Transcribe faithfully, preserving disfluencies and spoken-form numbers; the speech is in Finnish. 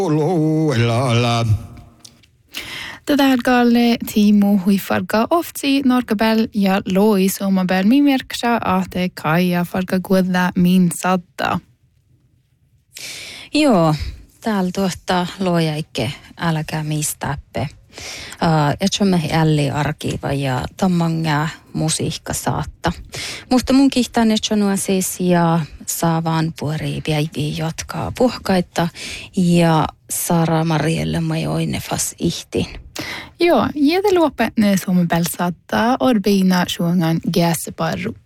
Tätä galle Timo huifarga ofti norkabel ja loi somabel mi merksa ahte kaija farga guodda min sadda. Joo, täällä tuosta loojaikke älkää mistäppe. Uh, Etsomme älli arkiva ja tammanga musiikka saatta. Musta mun kihtaan etsonua siis ja saavaan puorii päiviä jatkaa puhkaita ja Sara Marielle majoine fas ihtiin. Joo, jäte luoppe ne somabel sadda orbina suungan gäseparru.